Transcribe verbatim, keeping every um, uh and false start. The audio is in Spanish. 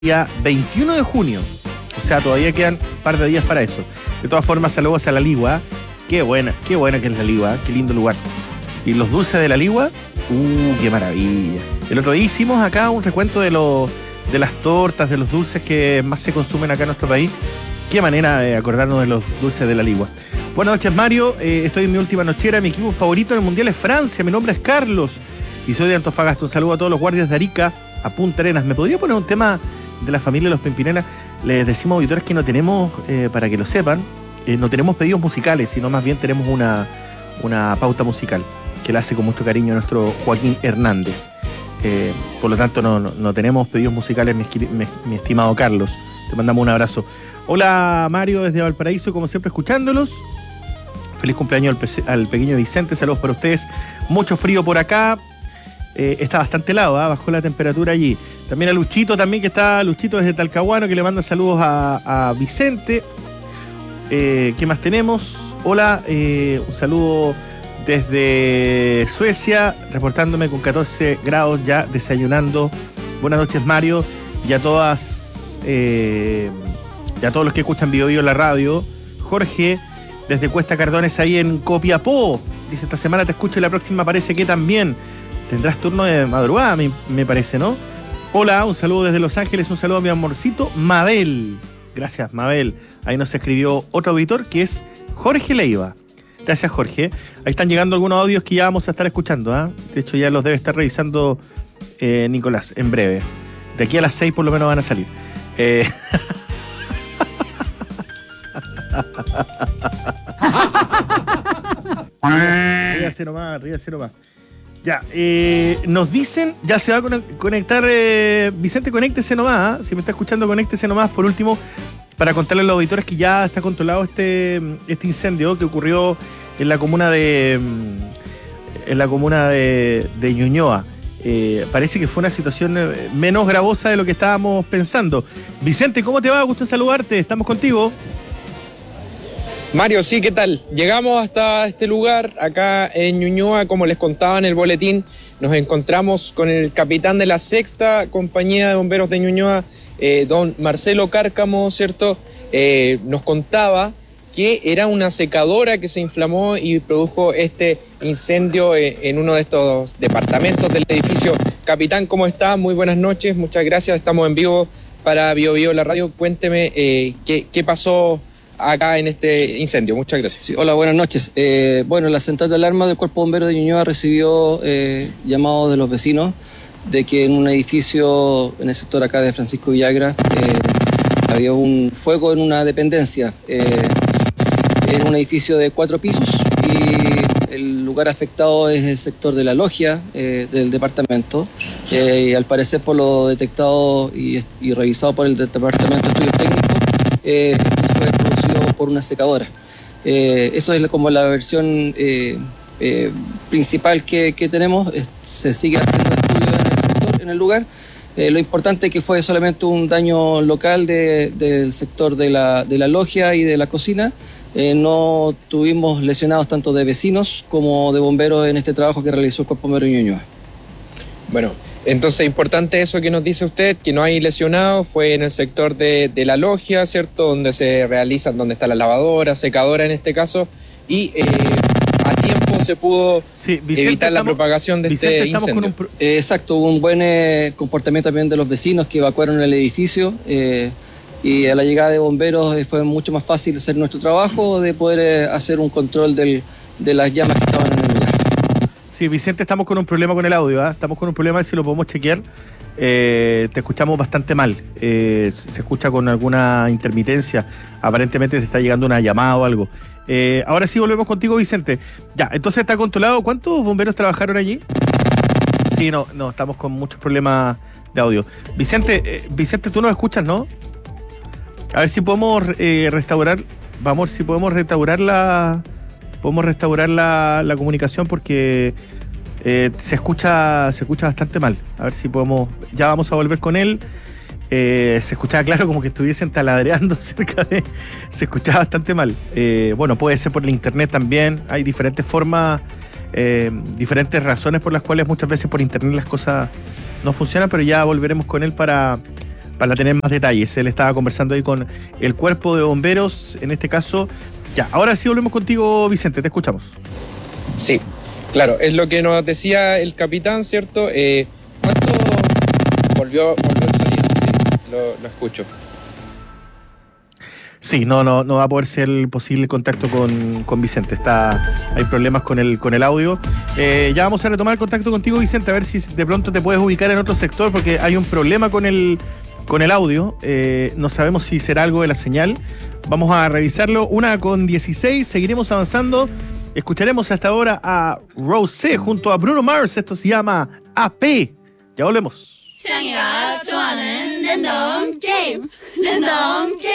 día veintiuno de junio. O sea, todavía quedan un par de días para eso. De todas formas, saludos a La Ligua. Qué buena, qué buena que es La Ligua, qué lindo lugar. Y los dulces de La Ligua, uh, qué maravilla. El otro día hicimos acá un recuento de, lo, de las tortas, de los dulces que más se consumen acá en nuestro país. Qué manera de acordarnos de los dulces de La Ligua. Buenas noches, Mario. Eh, estoy en mi última nochera. Mi equipo favorito en el Mundial es Francia. Mi nombre es Carlos y soy de Antofagasta. Un saludo a todos los guardias de Arica, a Punta Arenas. ¿Me podría poner un tema de la familia de los Pimpinela? Les decimos, auditores, que no tenemos, eh, para que lo sepan, eh, no tenemos pedidos musicales, sino más bien tenemos una, una pauta musical que la hace con mucho cariño nuestro Joaquín Hernández. Eh, por lo tanto, no, no, no tenemos pedidos musicales, mi, mi, mi estimado Carlos. Te mandamos un abrazo. Hola, Mario, desde Valparaíso, como siempre, escuchándolos. Feliz cumpleaños al, al pequeño Vicente, saludos para ustedes. Mucho frío por acá. Eh, está bastante helado, ¿eh? Bajó la temperatura allí. También a Luchito, también que está Luchito desde Talcahuano, que le manda saludos a, a Vicente. Eh, ¿Qué más tenemos? Hola, eh, un saludo desde Suecia, reportándome con catorce grados ya, desayunando. Buenas noches, Mario, y a todas, eh, y a todos los que escuchan Bio Bio en la radio. Jorge, desde Cuesta Cardones, ahí en Copiapó, dice: esta semana te escucho y la próxima parece que también. Tendrás turno de madrugada, me, me parece, ¿no? Hola, un saludo desde Los Ángeles, un saludo a mi amorcito Mabel. Gracias, Mabel. Ahí nos escribió otro auditor que es Jorge Leiva. Gracias, Jorge. Ahí están llegando algunos audios que ya vamos a estar escuchando, ¿eh? De hecho, ya los debe estar revisando eh, Nicolás en breve. De aquí a las seis por lo menos van a salir. Eh... ríase nomás, ríase nomás. Ya, eh, nos dicen, ya se va a conectar, eh, Vicente, conéctese nomás, ¿eh? Si me está escuchando, conéctese nomás, por último, para contarle a los auditores que ya está controlado este, este incendio que ocurrió en la comuna de en la comuna de, de Ñuñoa. Eh, parece que fue una situación menos gravosa de lo que estábamos pensando. Vicente, ¿cómo te va? Gusto en saludarte, estamos contigo. Mario, sí, ¿qué tal? Llegamos hasta este lugar, acá en Ñuñoa, como les contaba en el boletín, nos encontramos con el capitán de la sexta compañía de bomberos de Ñuñoa, eh, don Marcelo Cárcamo, ¿cierto? Eh, nos contaba que era una secadora que se inflamó y produjo este incendio en, en uno de estos departamentos del edificio. Capitán, ¿cómo está? Muy buenas noches, muchas gracias, estamos en vivo para Bio Bio la radio. Cuénteme eh, qué, qué pasó acá en este incendio. Muchas gracias. Sí, hola, buenas noches. Eh, bueno, la central de alarma del Cuerpo Bombero de Ñuñoa recibió eh, llamados de los vecinos de que en un edificio en el sector acá de Francisco Villagra eh, había un fuego en una dependencia. Eh, es un edificio de cuatro pisos y el lugar afectado es el sector de la logia eh, del departamento. Eh, y al parecer, por lo detectado y, y revisado por el Departamento de Estudios Técnicos, eh, fue producido por una secadora. Eh, eso es como la versión eh, eh, principal que, que tenemos. Eh, se sigue haciendo estudios en el sector, en el lugar. Eh, lo importante es que fue solamente un daño local de, del sector de la, de la logia y de la cocina. Eh, no tuvimos lesionados tanto de vecinos como de bomberos en este trabajo que realizó el Cuerpo Bombero de Ñuñoa. Bueno, entonces importante eso que nos dice usted, que no hay lesionados, fue en el sector de, de la logia, ¿cierto? Donde se realizan, donde está la lavadora, secadora en este caso, y eh, a tiempo se pudo sí, Vicente, evitar estamos, la propagación de Vicente, este incendio. Un... Eh, exacto, hubo un buen eh, comportamiento también de los vecinos que evacuaron el edificio, eh, y a la llegada de bomberos eh, fue mucho más fácil hacer nuestro trabajo, de poder eh, hacer un control del, de las llamas que estaban en el lugar. Sí, Vicente, estamos con un problema con el audio, ¿eh? Estamos con un problema, a ver si lo podemos chequear. Eh, te escuchamos bastante mal, eh, se escucha con alguna intermitencia, aparentemente te está llegando una llamada o algo. Eh, ahora sí volvemos contigo, Vicente. Ya, entonces está controlado. ¿Cuántos bomberos trabajaron allí? Sí, no, no, estamos con muchos problemas de audio. Vicente, eh, Vicente, tú nos escuchas, ¿no? A ver si podemos eh, restaurar, vamos, si podemos restaurar la... Podemos restaurar la, la comunicación porque eh, se escucha se escucha bastante mal. A ver si podemos... Ya vamos a volver con él. Eh, se escuchaba claro como que estuviesen taladreando cerca de... Se escuchaba bastante mal. Eh, bueno, puede ser por el internet también. Hay diferentes formas, eh, diferentes razones por las cuales muchas veces por internet las cosas no funcionan, pero ya volveremos con él para, para tener más detalles. Él estaba conversando ahí con el cuerpo de bomberos, en este caso. Ya, ahora sí volvemos contigo, Vicente, te escuchamos. Sí, claro, es lo que nos decía el capitán, ¿cierto? Eh, ¿Cuánto volvió, volvió el sonido? Sí, lo, lo escucho. Sí, no, no, no va a poder ser posible el contacto con, con Vicente. Está, hay problemas con el, con el audio. Eh, ya vamos a retomar el contacto contigo, Vicente, a ver si de pronto te puedes ubicar en otro sector, porque hay un problema con el, con el audio. Eh, no sabemos si será algo de la señal. Vamos a revisarlo. Una con dieciséis, seguiremos avanzando. Escucharemos hasta ahora a Rosé junto a Bruno Mars. Esto se llama A P. Ya volvemos. 창이가 좋아하는 랜덤 게임 랜덤 게임